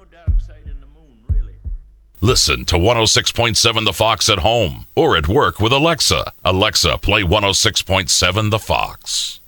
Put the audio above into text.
dark side in the moon, really. Listen to 106.7 The Fox at home or at work with Alexa. Alexa, play 106.7 The Fox.